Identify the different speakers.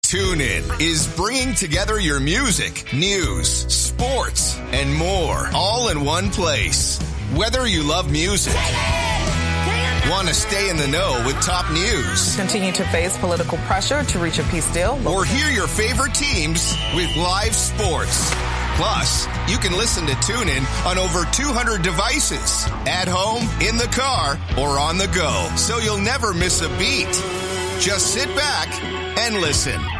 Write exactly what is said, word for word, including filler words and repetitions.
Speaker 1: TuneIn is bringing together your music, news, sports, and more, all in one place. Whether you love music, want to stay in the know with top news,
Speaker 2: continue to face political pressure to reach a peace deal,
Speaker 1: or hear your favorite teams with live sports. Plus, you can listen to TuneIn on over two hundred devices, at home, in the car, or on the go, so you'll never miss a beat. Just sit back and listen.